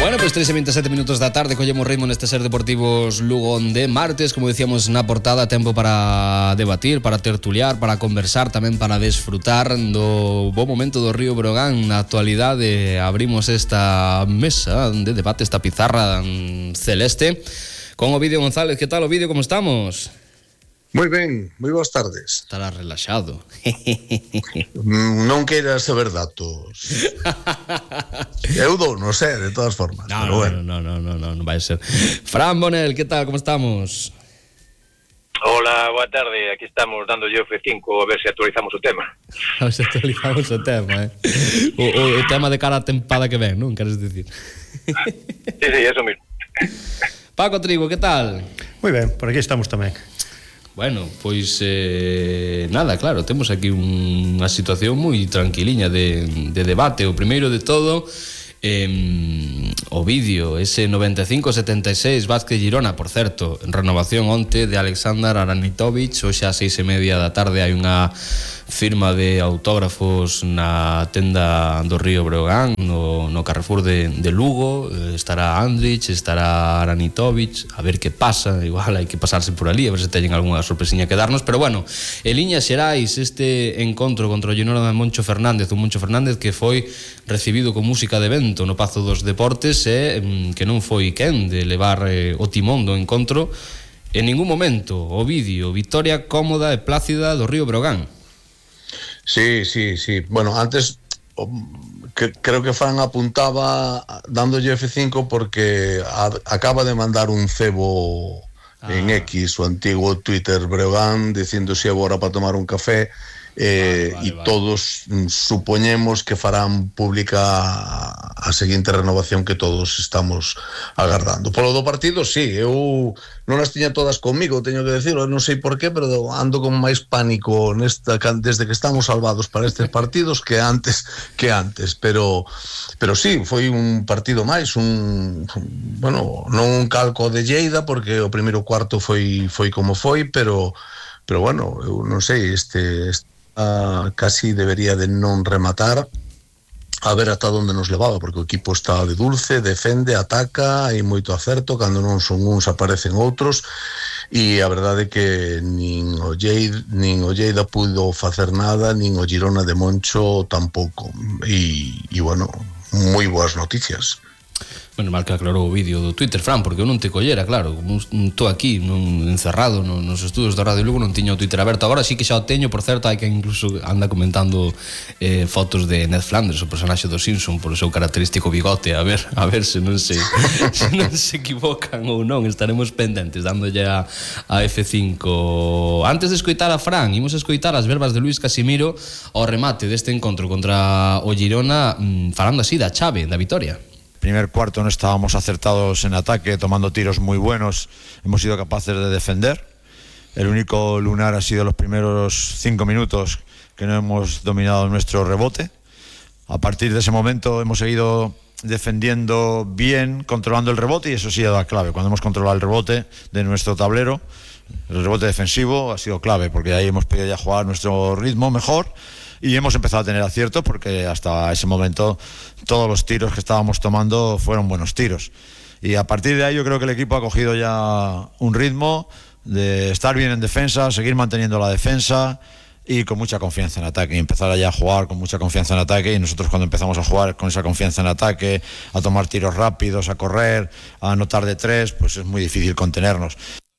Bueno, pues 3:27 minutos da tarde, collemos ritmo neste Ser Deportivos Lugo de martes, como decíamos na portada, tempo para debatir, para tertuliar, para conversar, tamén para desfrutar do bo momento do Río Breogán. Na actualidade abrimos esta mesa de debate, esta pizarra celeste con Ovidio González. Que tal, Ovidio, como estamos? Moi ben, moi boas tardes. Estará relaxado. Non queiras saber datos. Eu dou, non sei, de todas formas. No vai ser. Fran Bonel, que tal, como estamos? Hola, boa tarde, aquí estamos dando F5 a ver se actualizamos o tema. A ver se actualizamos o tema, o tema de cara a tempada que ven, non? Queres dicir? Sí, eso mismo. Paco Trigo, que tal? Moi ben, por aquí estamos tamén. Bueno, pois nada, claro, temos aquí unha situación moi tranquiliña de debate. O primeiro de todo, o vídeo, ese 95-76 Vázquez Girona, por certo, en renovación onte de Aleksandar Aranitovic. Hoxe ás 6:30 da tarde hai unha firma de autógrafos na tenda do Río Breogán, no Carrefour de Lugo. Estará Andrić, estará Aranitovic, a ver que pasa, igual hai que pasarse por ali, a ver se teñen algunha sorpresiña que darnos, pero bueno, en liñas xerais, este encontro contra o Girona de Moncho Fernández, un Moncho Fernández que foi recibido con música de vento no Pazo dos Deportes, que non foi quen de levar o timón do encontro en ningún momento. O vídeo, victoria cómoda e plácida do Río Breogán. Sí. Bueno, antes creo que Fran apuntaba dándolle F5 porque acaba de mandar un cebo en X, o antigo Twitter Breogán, dicindo se agora para tomar un café. Vale. Todos supoñemos que farán pública a seguinte renovación que todos estamos agardando. Polo do partido, sí, eu non as tiña todas comigo, teño que decirlo, non sei por qué, pero ando con máis pánico desde que estamos salvados para estes partidos que antes, pero sí, foi un partido máis, bueno, non un calco de Lleida, porque o primeiro cuarto foi como foi, pero bueno, eu non sei, casi debería de non rematar, a ver ata onde nos levaba, porque o equipo está de dulce, defende, ataca, hai moito acerto, cando non son uns aparecen outros, e a verdade é que nin o Lleida pudo facer nada, nin o Girona de Moncho tampouco, e bueno, moi boas noticias. Bueno, mal que aclarou o vídeo do Twitter, Fran, porque eu non te collera, claro, estou aquí encerrado nos estudos da Radio Lugo, non tiño o Twitter aberto. Agora sí que xa o teño, por certo, hai que incluso anda comentando fotos de Ned Flanders, o personaxe do Simpson, por o seu característico bigote, a ver se non se equivocan ou non. Estaremos pendentes dándolle a F5. Antes de escoitar a Fran, imos escoitar as verbas de Luís Casimiro ao remate deste encontro contra o Girona, falando así da chave, da vitoria. Primer cuarto no estábamos acertados en ataque, tomando tiros muy buenos, hemos sido capaces de defender. El único lunar ha sido los primeros 5 minutos que no hemos dominado nuestro rebote. A partir de ese momento hemos seguido defendiendo bien, controlando el rebote, y eso sí ha dado clave. Cuando hemos controlado el rebote de nuestro tablero, el rebote defensivo ha sido clave, porque ahí hemos podido ya jugar nuestro ritmo mejor. Y hemos empezado a tener acierto, porque hasta ese momento todos los tiros que estábamos tomando fueron buenos tiros. Y a partir de ahí yo creo que el equipo ha cogido ya un ritmo de estar bien en defensa, seguir manteniendo la defensa y con mucha confianza en ataque, y empezar ya a jugar con mucha confianza en ataque. Y nosotros, cuando empezamos a jugar con esa confianza en ataque, a tomar tiros rápidos, a correr, a anotar de 3, pues es muy difícil contenernos.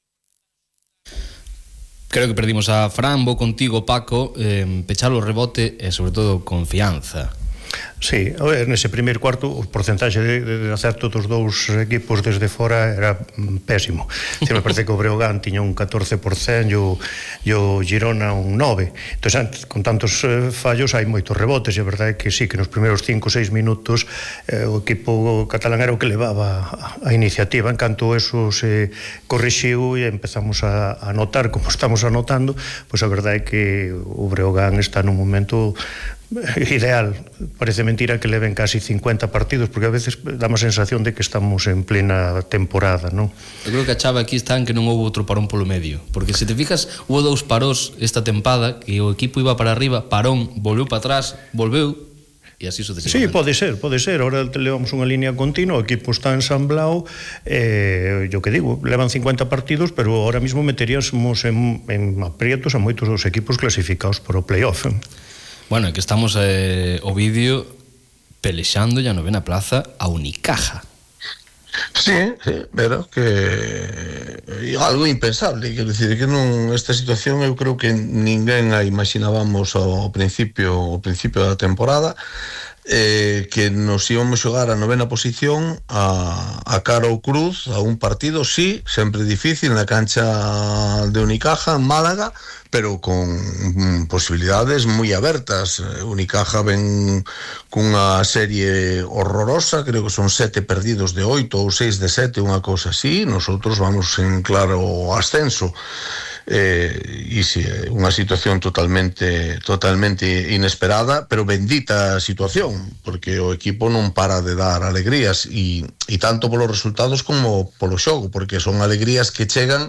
Creo que perdimos a Fran, vou contigo, Paco, pechar o rebote e sobre todo confianza. Sí, nese primeiro cuarto o porcentaxe de acerto dos dous equipos desde fora era pésimo. Me parece que o Breogán tiña un 14% e o Girona un 9%. Entón, con tantos fallos hai moitos rebotes, e a verdade é que sí, que nos primeiros 5 ou 6 minutos o equipo catalán era o que levaba a iniciativa. En canto eso se corrixiu e empezamos a anotar como estamos anotando, pois a verdade é que o Breogán está nun momento ideal. Parece mentira que leven casi 50 partidos, porque a veces dá a sensación de que estamos en plena temporada, non? Eu creo que a chave aquí está en que non houve outro parón polo medio, porque se te fijas, houve 2 parós esta tempada, que o equipo iba para arriba, parón, volveu para atrás, volveu, e así sucesivamente. Sí, pode ser. Ahora levamos unha línea continua, o equipo está ensamblado, yo que digo, levan 50 partidos, pero ahora mismo meteríamos en aprietos a moitos dos equipos clasificados por o playoff. Bueno, é que estamos o vídeo pelexando a novena plaza a Unicaja. Sí, pero que algo impensable, quero dicir que esta situación eu creo que ninguén a imaginábamos ao principio da temporada, que nos íbamos xogar a novena posición a cara ou cruz a un partido, sí, sempre difícil na cancha de Unicaja en Málaga, pero con posibilidades moi abertas. Unicaja ven cunha serie horrorosa, creo que son 7 perdidos de 8 ou 6 de 7, unha cousa así. Nosotros vamos en claro ascenso. E si, unha situación totalmente inesperada, pero bendita situación, porque o equipo non para de dar alegrías, e tanto polos resultados como polo xogo, porque son alegrías que chegan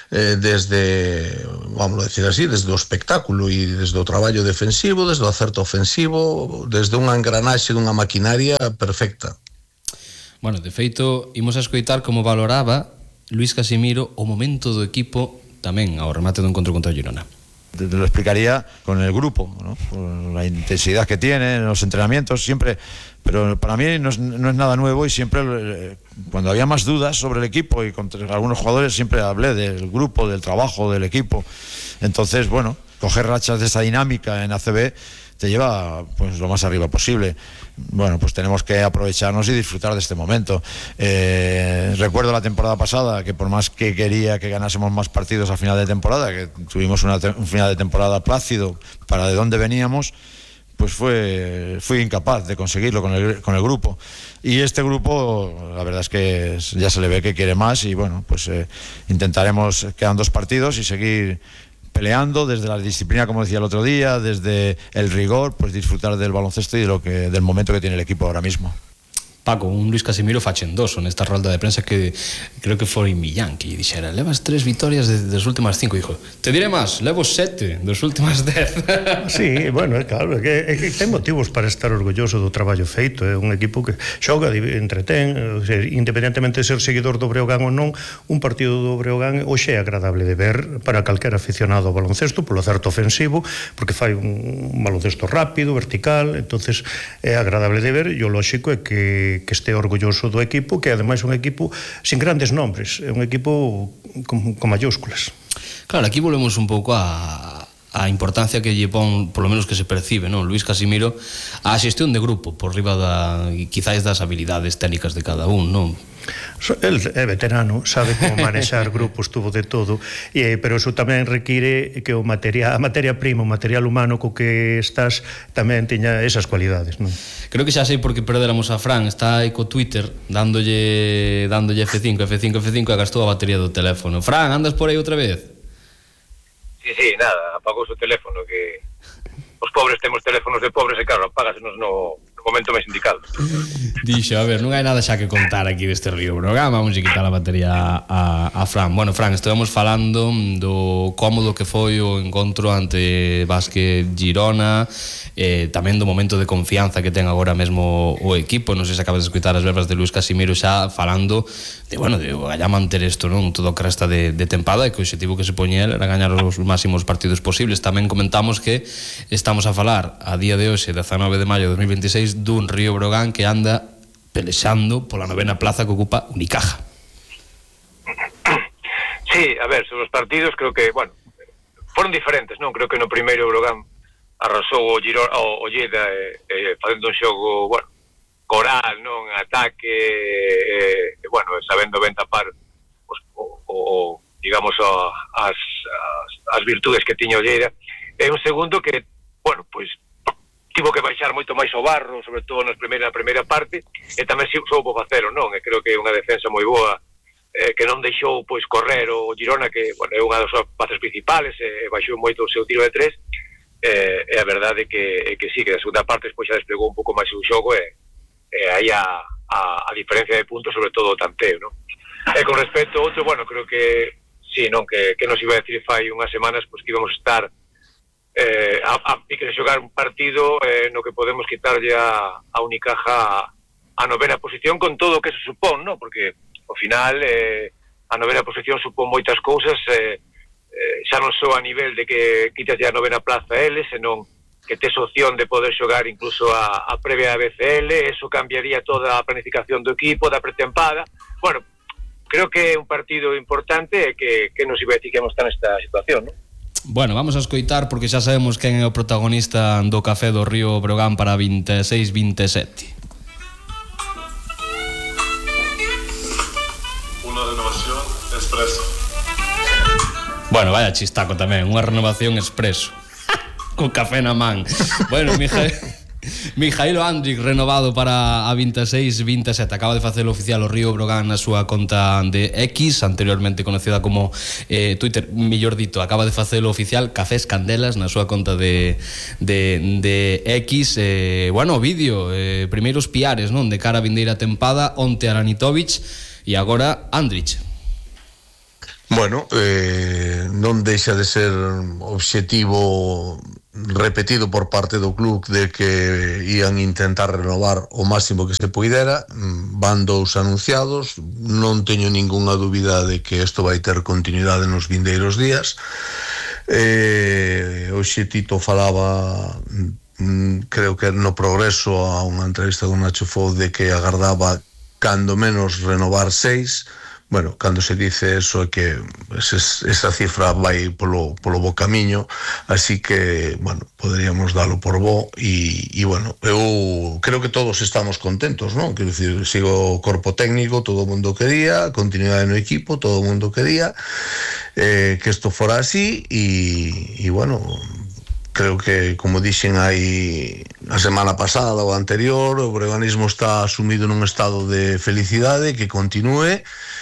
desde, vamos a decir así, desde o espectáculo e desde o traballo defensivo, desde o acerto ofensivo, desde unha engranaxe dunha maquinaria perfecta. Bueno, de feito, imos a escoitar como valoraba Luis Casimiro o momento do equipo tamén ao remate do encontro contra o Girona. Te lo explicaría con el grupo, ¿no? Con la intensidad que tiene en los entrenamientos siempre, pero para mí no es nada nuevo, y siempre cuando había más dudas sobre el equipo y con algunos jugadores siempre hablé del grupo, del trabajo del equipo. Entonces, bueno, coger rachas de esta dinámica en ACB te lleva pues lo más arriba posible. Bueno, pues tenemos que aprovecharnos y disfrutar de este momento. Recuerdo la temporada pasada, que por más que quería que ganásemos más partidos a final de temporada, que tuvimos un final de temporada plácido para de dónde veníamos, pues fui incapaz de conseguirlo con el grupo. Y este grupo, la verdad es que ya se le ve que quiere más, y bueno, pues intentaremos, quedan 2 partidos, y seguir peleando desde la disciplina, como decía el otro día, desde el rigor, pues disfrutar del baloncesto y del momento que tiene el equipo ahora mismo. Paco, un Luis Casimiro fachendoso nesta rolda de prensa, que creo que foi Millán que lle dixera: levas 3 vitorias das últimas 5, dijo, te diré máis, levo 7 das últimas 10. Sí, bueno, claro, é que ten motivos para estar orgulloso do traballo feito. É un equipo que xoga, entretén, independentemente de ser seguidor do Breogán ou non, un partido do Breogán hoxe é agradable de ver para calquer aficionado ao baloncesto, polo acerto ofensivo, porque fai un baloncesto rápido, vertical, entonces é agradable de ver, e o lóxico é que este orgulloso do equipo, que ademais é un equipo sin grandes nombres, é un equipo con mayúsculas. Claro, aquí volvemos un pouco a importancia que lle pon, por lo menos que se percibe, non, Luis Casimiro, a xestión de grupo por riba quizás das habilidades técnicas de cada un, non? El é veterano, sabe como manexar grupos, tuvo de todo, pero eso tamén require que a materia prima, o material humano co que estás tamén teña esas cualidades, non? Creo que xa sei por que perderamos a Fran, está aí co Twitter dándolle F5 e gastou a batería do teléfono. Fran, andas por aí outra vez? Sí, nada, apagou o teléfono, que os pobres temos teléfonos de pobres e claro, apágasenos no momento máis indicado. Dixo, a ver, non hai nada xa que contar aquí deste Río Programa, vamos a quitar a batería a Fran. Bueno, Fran, estivemos falando do cómodo que foi o encontro ante Básquet Girona, tamén do momento de confianza que ten agora mesmo o equipo. Non sei se acabas de escutar as verbas de Luis Casimiro xa falando de, bueno, de allá manter isto, non, todo o que resta de tempada, e que o objetivo que se poñía era gañar os máximos partidos posibles. Tamén comentamos que estamos a falar a día de hoxe, 19 de maio de 2026, dun Río Breogán que anda pelexando pola novena plaza que ocupa Unicaja. Sí, a ver, sobre os partidos creo que, bueno, foron diferentes, non? Creo que no primeiro Breogán arrasou o Lleida facendo un xogo, bueno, coral, non? Ataque, bueno, sabendo ben tapar digamos, as virtudes que tiña o Lleida. E un segundo que, bueno, pois tivo que baixar moito máis o barro, sobre todo na primeira parte, e tamén soubo facelo, non? E creo que é unha defensa moi boa, que non deixou pois correr o Girona, que, bueno, é unha das súas bases principales, e baixou moito o seu tiro de 3, e a verdade é que sí, que na segunda parte despois xa desplegou un pouco máis o xogo, e aí a diferencia de puntos, sobre todo o tanteo, non? E con respecto a outro, bueno, creo que sí, non, que nos iba a decir fai unhas semanas, pois que íbamos a estar e que xogar un partido no que podemos quitarlle a Unicaja a novena posición con todo o que se supón, no? Porque ao final a novena posición supón moitas cousas, xa non só a nivel de que quitas a novena plaza a eles, senón que tes opción de poder xogar incluso a previa BCL. Eso cambiaría toda a planificación do equipo, da pretempada. Bueno, creo que é un partido importante e que nos iba a decir que hemos estado nesta situación, non? Bueno, vamos a escoitar porque xa sabemos quen é o protagonista do Café do Río Breogán para 26-27. Una renovación expreso. Bueno, vaya chistaco tamén, unha renovación expreso. Con café na man. Bueno, Mijailo Andrić renovado para a 26-27. Acaba de facer oficial o Río Breogán na súa conta de X, anteriormente conocida como Twitter, mellor dito, acaba de facer oficial Cafés Candelas na súa conta de X. Bueno, o vídeo, primeiros piares, non, de cara a vindeira tempada, onte Aranitovic e agora Andrić. Bueno, non deixa de ser obxectivo repetido por parte do club de que ian intentar renovar o máximo que se poidera. Van 2 anunciados, non teño ningunha dúbida de que isto vai ter continuidade nos vindeiros días. Hoxe Tito falaba, creo que no Progreso, a unha entrevista con Nacho Fou, de que agardaba cando menos renovar 6. Bueno, cando se dice eso é que esa cifra vai polo bo camiño, así que, bueno, poderíamos dalo por bo e bueno, eu creo que todos estamos contentos, non? Quero dicir, sigo o corpo técnico, todo o mundo quería, continuidade no equipo, todo o mundo quería que isto fora así e bueno, creo que, como dixen aí a semana pasada ou anterior, o breoganismo está asumido nun estado de felicidade, que continúe.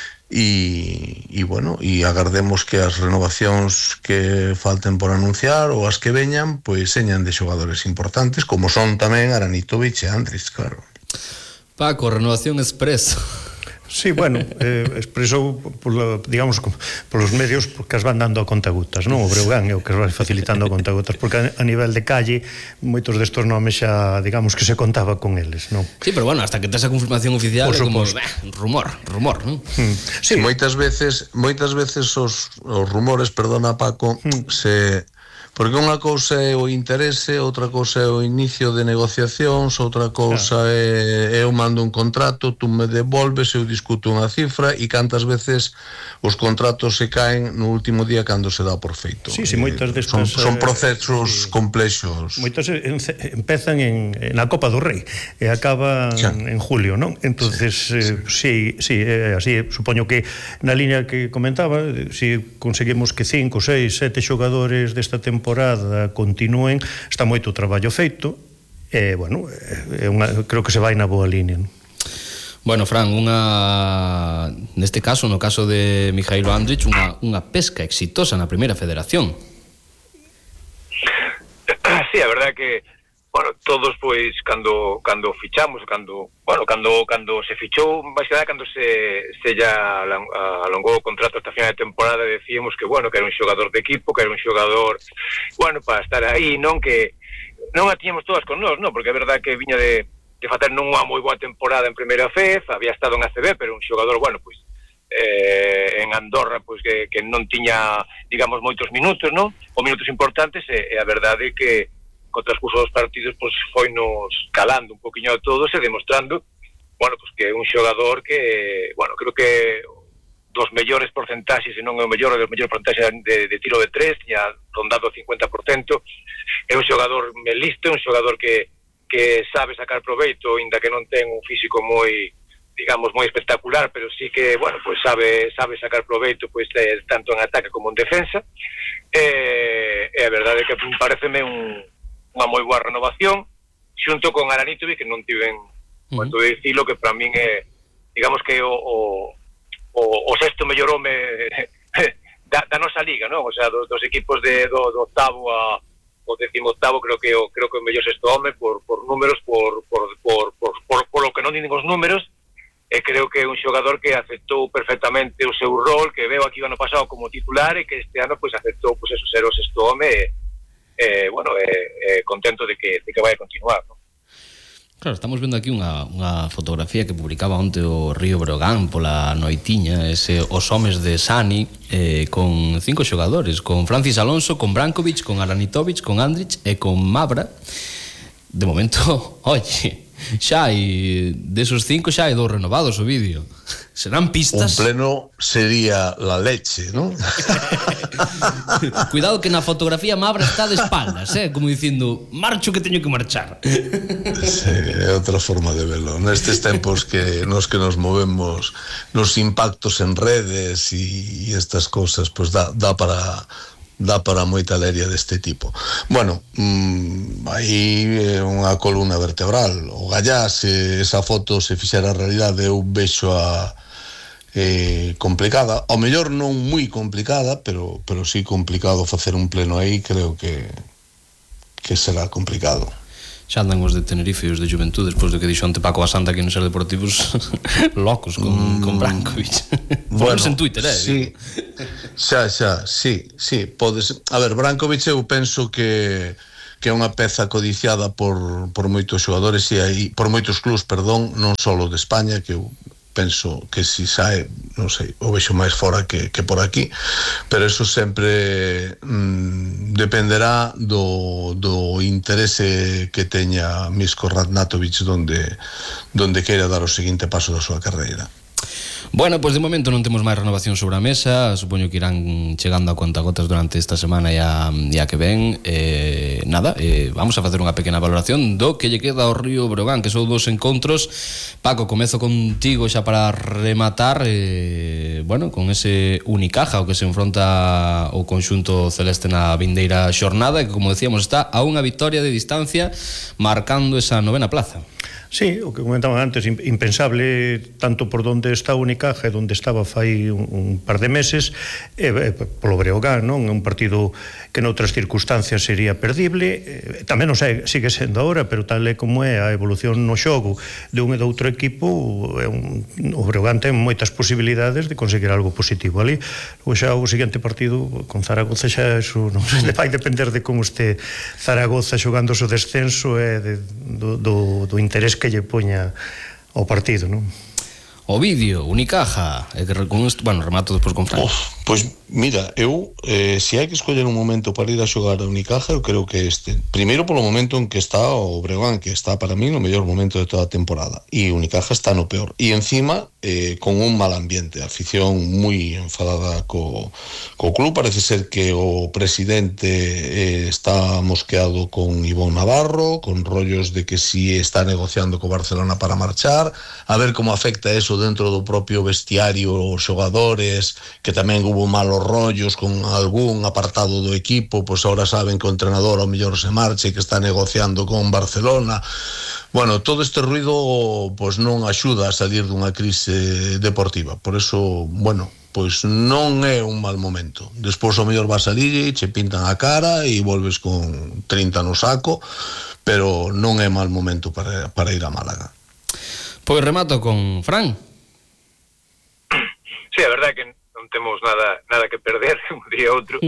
E bueno, e agardemos que as renovacións que falten por anunciar ou as que veñan, pois señan de xogadores importantes, como son tamén Aranitovic e Andrić, claro. Paco, renovación expreso. Sí, bueno, expresou, digamos, polos medios, porque as van dando a contagotas, non? O Breogán é o que as vai facilitando a contagotas, porque a nivel de calle, moitos destos nomes xa, digamos, que se contaba con eles, non? Sí, pero bueno, hasta que tes a confirmación oficial é como, rumor, non? Sí, moitas veces os rumores, perdona Paco, porque unha cousa é o interese, outra cousa é o inicio de negociacións, outra cousa é eu mando un contrato, tú me devolves, eu discuto unha cifra, e cantas veces os contratos se caen no último día cando se dá por feito. Sí, moitas destas son procesos complexos. Moitas empezan na Copa do Rei e acaban en julio, non? Entonces, sí, así, supoño que na liña que comentaba, si conseguimos que 5, 6, 7 xogadores desta temporada continúen, está moito traballo feito e, bueno, creo que se vai na boa línea, non? Bueno, Fran, neste caso, no caso de Mijailo Andrić, unha pesca exitosa na primeira federación. Sí, a verdade que, bueno, todos, pois, cando fichamos, cando se fichou, máis que nada, cando se ya alongou o contrato hasta final de temporada, decíamos que, bueno, que era un xogador de equipo, que era un xogador, bueno, para estar aí, non que non a tiñamos todas con nós, non? Porque é verdade que viña de facer non unha moi boa temporada en primeira vez, había estado en ACB, pero un xogador, bueno, pois, en Andorra, pois, que non tiña, digamos, moitos minutos, non? Ou minutos importantes, e a verdade é que co transcurso dos partidos, pois, foinos calando un poquinho a todos e demostrando, bueno, pois, que é un xogador que, bueno, creo que dos mellores porcentaxes, se non é o mellor, dos mellores porcentaxes de tiro de 3, tiña rondado o 50%, é un xogador listo, un xogador que sabe sacar proveito, ainda que non ten un físico moi, digamos, moi espectacular, pero sí que, bueno, pues sabe sacar proveito, pues, tanto en ataque como en defensa, e a verdade é que pareceme unha moi boa renovación, xunto con Aranitovic, que non tiven moito de dicilo, que para min é, digamos, que o sexto mellor home da nosa liga, non? O sea, dos equipos do octavo o 18º, creo que o mellor sexto home por números, por lo que non digo os números, e creo que é un xogador que aceptou perfectamente o seu rol, que veo aquí o ano pasado como titular, e que este ano, pois, aceptou, pois, eso, ser o sexto home, bueno, contento de que vai a continuar, non? Claro, estamos vendo aquí unha fotografía que publicaba onte o Río Breogán pola noitiña, os homes de Sani, con 5 xogadores, con Francis Alonso, con Brankovic, con Aranitovic, con Andrić e con Mabra. De momento, oye, xa hai desos 5 xa hai 2 renovados o vídeo. Serán pistas. Un pleno sería la leche, ¿no? Cuidado que na fotografía Mabra está de espaldas, como dicindo, marcho que teño que marchar. Sí, é outra forma de verlo. Nestes tempos que nos movemos nos impactos en redes e estas cosas, pues dá para moita leria deste tipo. Bueno, aí é unha columna vertebral. O Gallás, esa foto se fixera a realidade, eu vexo complicada, ao mellor non moi complicada, pero sí complicado facer un pleno aí, creo que será complicado. Xa andan os de Tenerife e os de Juventud despois do que dixo ante Paco Basanta aquí nos Ser Deportivos locos con Brankovic. Bueno, en Twitter, sí, sí, podes. A ver, Brankovic eu penso que é unha peza codiciada por moitos xogadores e aí, por moitos clubs, perdón, non só de España, que eu penso que si sae, non sei, o vexo máis fora que por aquí, pero eso sempre dependerá do interese que teña Misko Radnatovic donde queira dar o seguinte paso da súa carreira. Bueno, pois de momento non temos máis renovación sobre a mesa. Supoño que irán chegando a contagotas durante esta semana e a que ven. Vamos a facer unha pequena valoración do que lle queda ao Río Breogán, que son 2 encontros. Paco, comezo contigo xa para rematar, con ese Unicaja o que se enfronta o conxunto celeste na vindeira xornada, que como decíamos está a unha victoria de distancia, marcando esa 9ª plaza. Sí, o que comentaban antes, impensable tanto por donde está o Unicaja e donde estaba fai un par de meses, polo Breogán, non? É un partido que noutras circunstancias sería perdible, tamén non sei, sigue sendo agora, pero tal é como é a evolución no xogo de un e do outro equipo, o Breogán ten moitas posibilidades de conseguir algo positivo ali. O xa o seguinte partido con Zaragoza xa eso non vai depender de como este Zaragoza xogando o descenso e do interés que lle poña ao partido, non? O vídeo, Unicaja, remato despois con Fran. Pois mira, eu se hai que escoller un momento para ir a xogar a Unicaja, eu creo que este. Primeiro polo momento en que está o Breogán, que está para mí no mellor momento de toda a temporada, e Unicaja está no peor, e encima con un mal ambiente, a afición moi enfadada co club. Parece ser que o presidente está mosqueado con Ivón Navarro, con rollos de que si está negociando co Barcelona para marchar, a ver como afecta eso dentro do propio vestiario, os xogadores, que tamén hubo malos rollos con algún apartado do equipo, pois ahora saben que o entrenador ao mellor se marche, que está negociando con Barcelona. Bueno, todo este ruido pois non axuda a salir dunha crise deportiva. Por eso, bueno, pois non é un mal momento. Despois o mellor vas a Lille, che pintan a cara e volves con 30 no saco, pero non é mal momento para ir a Málaga. Pois remato con Fran. Sí, a verdade é que non temos nada que perder un día ou outro.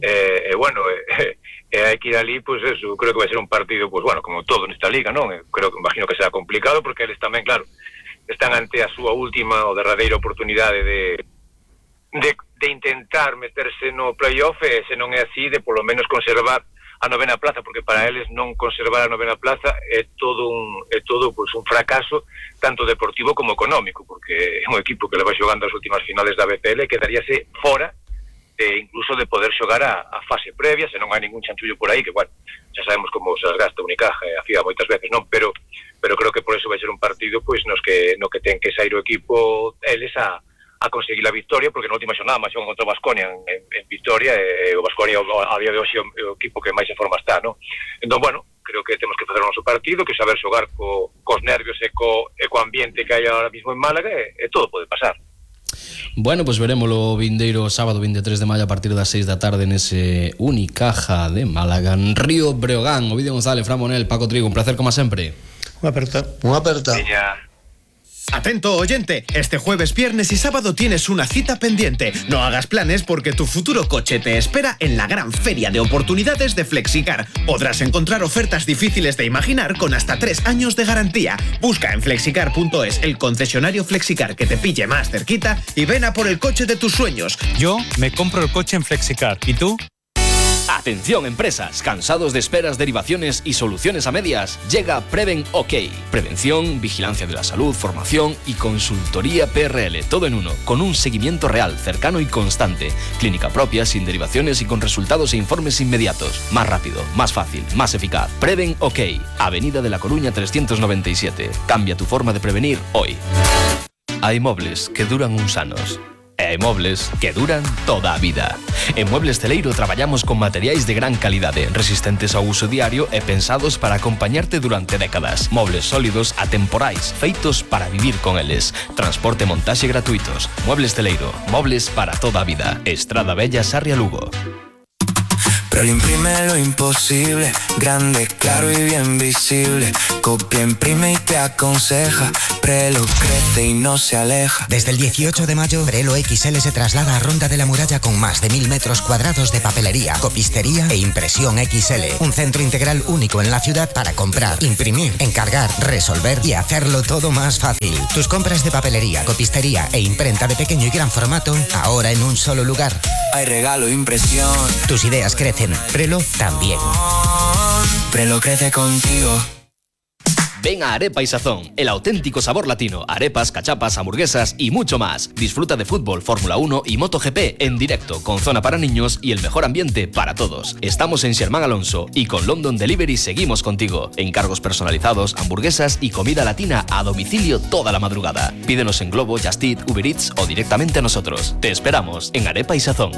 Hai que ir ali, pois eso, creo que vai ser un partido, pois bueno, como todo nesta liga, non? Creo que imagino que será complicado porque eles tamén, claro, están ante a súa última ou derradeira oportunidade de intentar meterse no playoff, e se non é así, de polo menos conservar a 9ª plaza, porque para eles non conservar a 9ª plaza é todo pois un fracaso tanto deportivo como económico, porque é un equipo que leva xogando as últimas finales da BPL e quedaríase fora incluso de poder xogar a fase previa, se non hai ningún chanchullo por aí, que bueno, xa sabemos como se gasta Unicaja e a FIA moitas veces, non? Pero creo que por eso vai ser un partido pois no que ten que sair o equipo eles a conseguir a victoria, porque na última xornada máis contra o Baskonia en Vitoria, e o Baskonia a día de hoxe é o equipo que máis en forma está, non? Entón, bueno, creo que temos que facer o noso partido, que saber xogar cos nervios e co ambiente que hai ahora mismo en Málaga, e todo pode pasar. Bueno, pois verémolo o vindeiro sábado 23 de maio a partir das 6 da tarde nese Unicaja de Málaga, en Río Breogán. Ovidio González, Fran Monel, Paco Trigo, un placer como sempre. Unha aperta. Veña. Atento, oyente, este jueves, viernes y sábado tienes una cita pendiente. No hagas planes porque tu futuro coche te espera en la gran feria de oportunidades de Flexicar. Podrás encontrar ofertas difíciles de imaginar con hasta 3 años de garantía. Busca en flexicar.es el concesionario Flexicar que te pille más cerquita y ven a por el coche de tus sueños. Yo me compro el coche en Flexicar. ¿Y tú? Atención empresas, cansados de esperas, derivaciones y soluciones a medias, llega Preven OK. Prevención, vigilancia de la salud, formación y consultoría PRL, todo en uno, con un seguimiento real, cercano y constante. Clínica propia, sin derivaciones y con resultados e informes inmediatos. Más rápido, más fácil, más eficaz. Preven OK, Avenida de la Coruña 397. Cambia tu forma de prevenir hoy. Hay mobles que duran uns anos. E hai mobles que duran toda a vida. En Muebles Celeiro traballamos con materiais de gran calidade, resistentes ao uso diario e pensados para acompañarte durante décadas. Mobles sólidos, atemporais, feitos para vivir con eles. Transporte e montaxe gratuitos. Muebles Celeiro, mobles para toda a vida. Estrada Bella, Sarria, Lugo. Prelo imprime lo imposible, grande, claro y bien visible. Copia, imprime y te aconseja. Prelo crece y no se aleja. Desde el 18 de mayo, Prelo XL se traslada a Ronda de la Muralla con más de 1000 metros cuadrados de papelería, copistería e impresión XL. Un centro integral único en la ciudad para comprar, imprimir, encargar, resolver y hacerlo todo más fácil. Tus compras de papelería, copistería e imprenta de pequeño y gran formato, ahora en un solo lugar. Hay regalo, impresión. Tus ideas crecen, Prelo también. Prelo crece contigo. Ven a Arepa y Sazón, el auténtico sabor latino. Arepas, cachapas, hamburguesas y mucho más. Disfruta de fútbol, Fórmula 1 y MotoGP en directo, con zona para niños y el mejor ambiente para todos. Estamos en Sherman Alonso y con London Delivery seguimos contigo. Encargos personalizados, hamburguesas y comida latina a domicilio toda la madrugada. Pídenos en Globo, Just Eat, Uber Eats o directamente a nosotros. Te esperamos en Arepa y Sazón.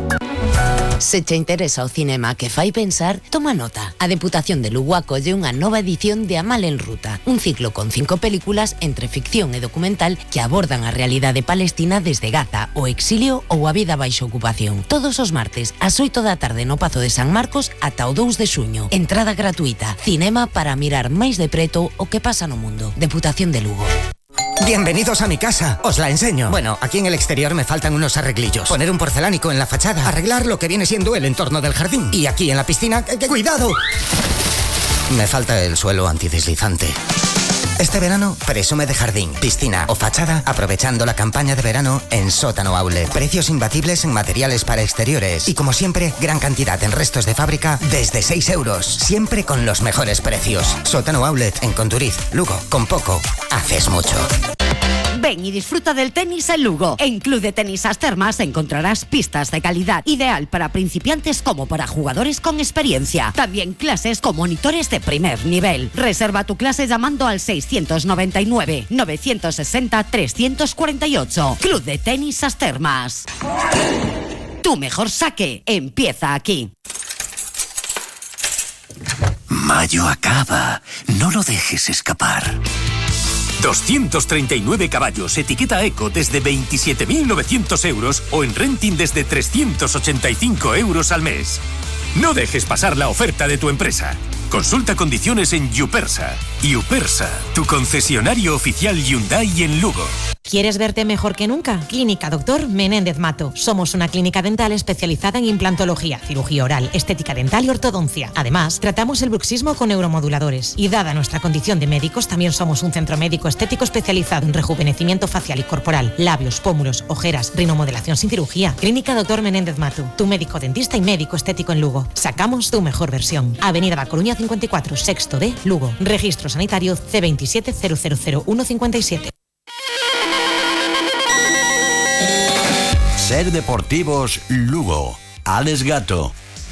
Se che interesa o cinema que fai pensar, toma nota. A Deputación de Lugo acolle unha nova edición de Amal en Ruta, un ciclo con 5 películas entre ficción e documental que abordan a realidade palestina desde Gaza, o exilio ou a vida baixo ocupación. Todos os martes, ás 8 da tarde no Pazo de San Marcos ata o 2 de xuño. Entrada gratuita. Cinema para mirar máis de preto o que pasa no mundo. Deputación de Lugo. Bienvenidos a mi casa, os la enseño. Bueno, aquí en el exterior me faltan unos arreglillos. Poner un porcelánico en la fachada, arreglar lo que viene siendo el entorno del jardín. Y aquí en la piscina, ¡cuidado! Me falta el suelo antideslizante. Este verano, presume de jardín, piscina o fachada aprovechando la campaña de verano en Sótano Outlet. Precios imbatibles en materiales para exteriores. Y como siempre, gran cantidad en restos de fábrica desde 6 euros. Siempre con los mejores precios. Sótano Outlet en Conturiz, Lugo. Con poco, haces mucho. Ven y disfruta del tenis en Lugo. En Club de Tenis As Termas encontrarás pistas de calidad, ideal para principiantes como para jugadores con experiencia. También clases con monitores de primer nivel. Reserva tu clase llamando al 699 960 348. Club de Tenis As Termas. Tu mejor saque empieza aquí. Mayo acaba. No lo dejes escapar. 239 caballos, etiqueta Eco desde 27.900 euros o en renting desde 385 euros al mes. No dejes pasar la oferta de tu empresa. Consulta condiciones en Yupersa. Yupersa, tu concesionario oficial Hyundai en Lugo. ¿Quieres verte mejor que nunca? Clínica Dr. Menéndez Mato. Somos una clínica dental especializada en implantología, cirugía oral, estética dental y ortodoncia. Además, tratamos el bruxismo con neuromoduladores. Y dada nuestra condición de médicos, también somos un centro médico estético especializado en rejuvenecimiento facial y corporal, labios, pómulos, ojeras, rinomodelación sin cirugía. Clínica Dr. Menéndez Mato. Tu médico dentista y médico estético en Lugo. Sacamos tu mejor versión. Avenida La Coruña 54, sexto D, Lugo. Registro sanitario C27 000157. Ser Deportivos Lugo. Alex Gato.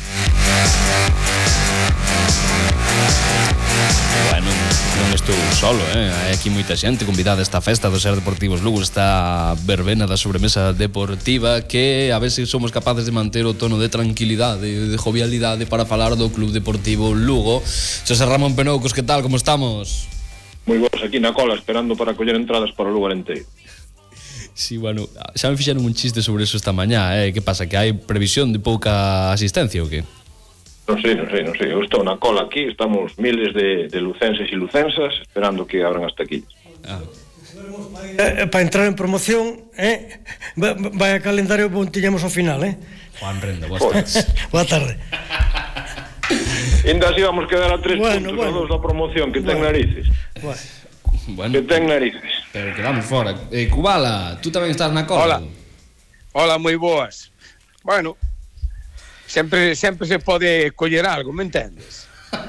Bueno, non estou solo, hai aquí moita xente convidada a esta festa do Ser Deportivos Lugo, esta verbena da sobremesa deportiva, que a ver se somos capaces de manter o tono de tranquilidade, de jovialidade para falar do Club Deportivo Lugo. Xosé Ramón Penoucos, que tal, como estamos? Moi bons, aquí na cola esperando para coller entradas para o Lugo Arenteiro. Sí, bueno, xa me fixeron un chiste sobre eso esta mañá, que pasa, que hai previsión de pouca asistencia ou que? Non sei, eu estou na cola aquí, estamos miles de lucenses e lucensas esperando que abran as taquillas. Para entrar en promoción, vai a calendario que tiñamos ao final, Juan Renda, boas tardes. Boa tarde. Ainda así vamos quedar a 3 puntos a 2 da promoción, que ten narices. Bueno, que ten narices. Pero quedamos fora. Cubala, tú tamén estás na cola. Hola, moi boas. Bueno, sempre se pode coller algo, me entendes?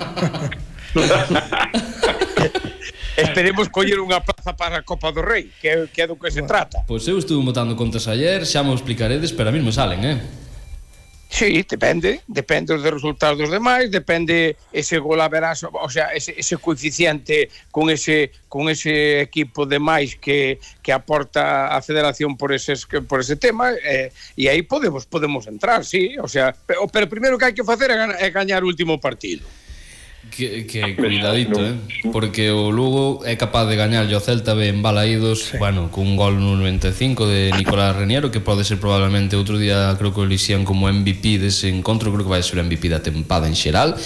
Esperemos coller unha plaza para a Copa do Rei, que é do que se trata. Pois eu estuve botando contas ayer, xa me explicaredes, pero a mí me salen, Sí, depende dos resultados dos demais, depende ese golaveraxo, o sea, ese coeficiente con ese equipo de máis que aporta a Federación por ese tema, e aí podemos entrar, sí, o sea, pero primeiro que hai que facer é gañar o último partido. Que cuidadito, porque o Lugo é capaz de gañar o Celta ben balaídos, bueno, cun gol no 95 de Nicolás Reniero, que pode ser probablemente outro día, creo que o elixían como MVP dese encontro, creo que vai ser o MVP da tempada en xeral,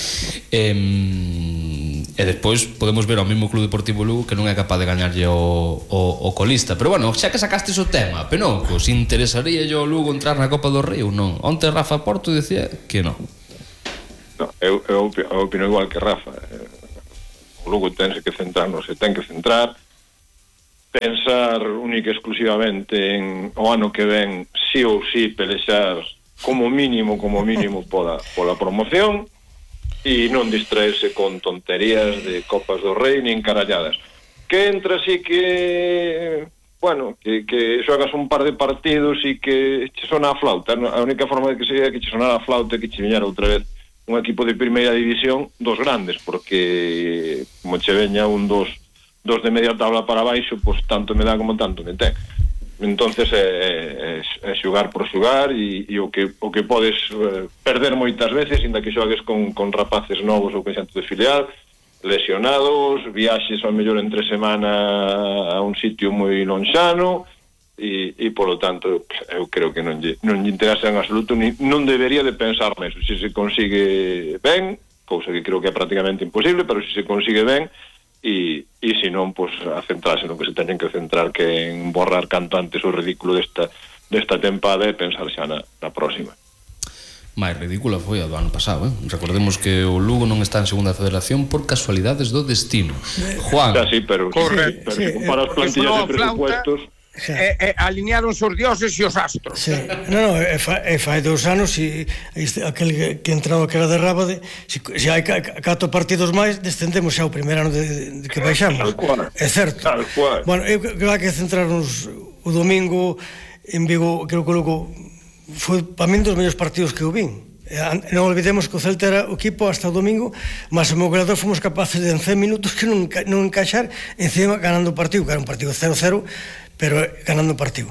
e despois podemos ver ao mesmo Club Deportivo Lugo que non é capaz de gañarlle o colista. Pero bueno, xa que sacastes o tema, Penoco, se interesaría yo o Lugo entrar na Copa do Rei ou non? Onte Rafa Porto dicía que non. No, eu opino igual que Rafa. O Lugo tense que centrar, non se ten que centrar, pensar única e exclusivamente en o ano que ven sí ou sí pelexar como mínimo pola promoción, e non distraerse con tonterías de Copas do Rei nin caralladas. Que entra así que bueno, que xogas un par de partidos e que che sona a flauta. A única forma de que sería que che sonara a flauta é que che viñara outra vez un equipo de primeira división dos grandes, porque como che veña dos de media tabla para baixo, pois tanto me dá como tanto me ten. Entonces é xugar por xugar, e o que podes perder moitas veces, inda que xogues con rapaces novos ou con xente de filial, lesionados, viaxes ao mellor entre semana a un sitio moi lonxano, e polo tanto eu creo que non lle interesa en absoluto, non debería de pensar neso. Se se consigue ben, cousa que creo que é prácticamente imposible, pero se se consigue ben, e se non, pois a centrarse no que se teñen que centrar, que en borrar canto antes o ridículo desta tempada e pensar xa na próxima. máis ridícula foi a do ano pasado, Recordemos que o Lugo non está en segunda federación por casualidades do destino. Juan. Xa, sí, pero para as plantillas de presupuestos alinearonse os dioses e os astros. Sí. Non, fai 2 anos aquel que entraba que era de Rábade, se hai 4 partidos máis descendemos xa o primeiro ano de que baixamos. É certo. Bueno, eu creo que hai que centrarnos o domingo en Vigo. Creo que o Lugo foi para min dos mellores partidos que eu vin. Non olvidemos que o Celta era o equipo hasta o domingo, mas o meu goleador fomos capaces de en 100 minutos que non encaixar, encima ganando o partido, que era un partido 0-0, pero ganando o partido.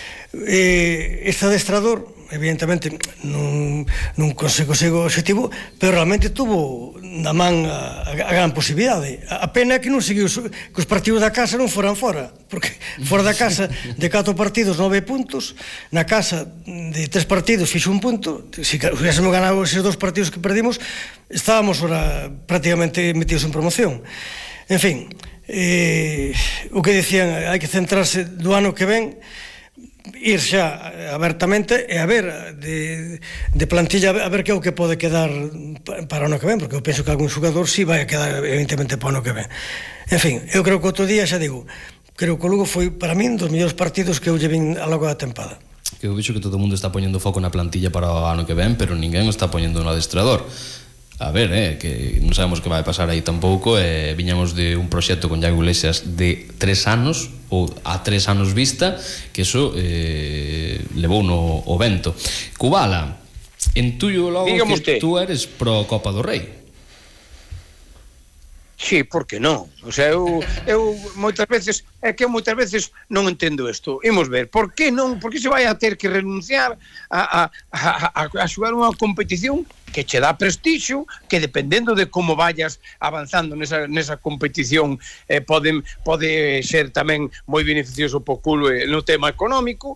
Este adestrador, evidentemente, non conseguiu o objetivo, pero realmente tuvo na man a gran posibilidade. A pena é que non seguiu, que os partidos da casa non foran fora, porque fora da casa de 4 partidos 9 puntos, na casa de 3 partidos fixo 1 punto. Se hubiésemos ganado esos 2 partidos que perdimos, estábamos ahora prácticamente metidos en promoción. En fin, o que dicían, hai que centrarse do ano que ven, ir xa abertamente e a ver de plantilla, a ver que é o que pode quedar para o ano que ven, porque eu penso que algún xogador si vai a quedar evidentemente para o ano que ven. En fin, eu creo que outro día, xa digo, creo que o Lugo foi para min dos mellores partidos que eu lle vin a logo da tempada. Que eu vexo que todo o mundo está poñendo foco na plantilla para o ano que ven, pero ninguén está poñendo no adestrador. A ver, que non sabemos que vai pasar aí tampouco. Viñamos de un proxecto con Iago Iglesias de 3 anos, ou a 3 anos vista, que eso levou no o vento. Cubala, intuyo logo que tú eres pro Copa do Rei. Sí, por que non? O sea, eu moitas veces non entendo isto. Imos ver, por que non? Por que se vai a ter que renunciar a xogar unha competición que che dá prestixio, que dependendo de como vayas avanzando nesa competición pode ser tamén moi beneficioso po club no tema económico,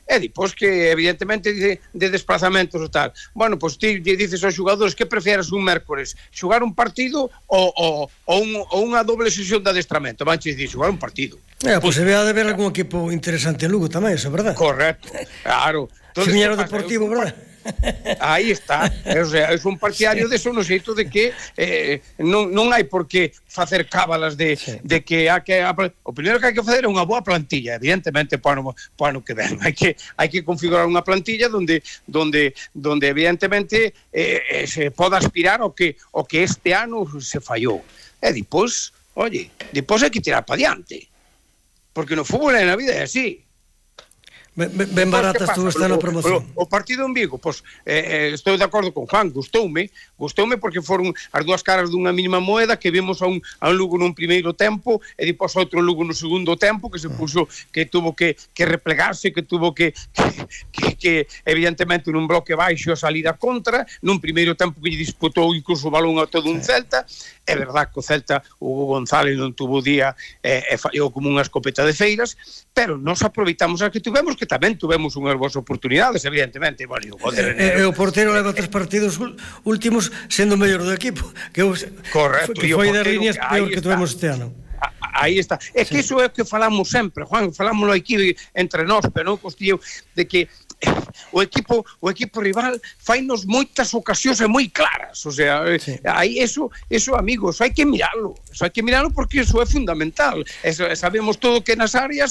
E depois que evidentemente de desplazamentos e tal. Bueno, pois ti dices aos xogadores que prefieres un mércores, xogar un partido ou unha doble sesión de adestramento. Vanche dicir, xogar un partido. Pois se vea de ver algún equipo interesante en Lugo tamén, eso é verdad. Correcto, claro. Semillero Deportivo, verdad? Aí está, o sea, é un partidario de eso no xeito de que non hai por que facer cábalas de que o primeiro que hai que facer é unha boa plantilla, evidentemente para ano que ven hai que configurar unha plantilla onde evidentemente se poda aspirar ao que este ano se fallou, e depois hai que tirar para diante, porque no fútbol e na vida é así. Ben baratas tú está na promoción. O partido en Vigo, pois estou de acordo con Juan, gustoume porque foron as dúas caras dunha mínima moeda, que vimos a un Lugo nun primeiro tempo e depois outro Lugo no segundo tempo, que se puxo, que tuvo que replegarse, que tuvo que evidentemente nun bloque baixo a salir a contra, nun primeiro tempo que lle disputou incluso o balón a todo un Celta. É verdad que o Celta, Hugo González non tuvo día e fallou como unha escopeta de feiras, pero nos aproveitamos as que tivemos, que tamén tuvemos unhas boas oportunidades, evidentemente. Bueno, o portero leva 3 partidos últimos sendo o mellor do equipo, que foi das líneas peor que tuvemos este ano. Aí está. É que iso é o que falamos sempre, Juan, falámoslo aquí entre nós, pero non costillo, de que o equipo rival fainos moitas ocasións e moi claras, o sea, aí eso amigos, hai que miralo porque eso é fundamental. Sabemos todo que nas áreas